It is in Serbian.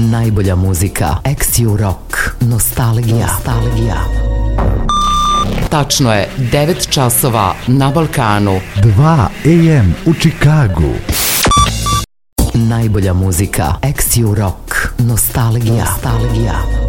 Najbolja muzika, Exio Rock, nostalgija. Tačno je 9 časova na Balkanu. 2 AM u Čikagu. Najbolja muzika, Exio Rock, nostalgija.